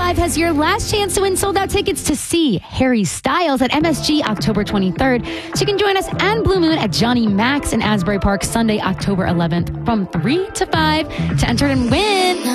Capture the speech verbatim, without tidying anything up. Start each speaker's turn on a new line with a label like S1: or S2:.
S1: Live has your last chance to win sold-out tickets to see Harry Styles at M S G October twenty-third. So you can join us and Blue Moon at Johnny Max in Asbury Park Sunday, October eleventh from three to five to enter and win.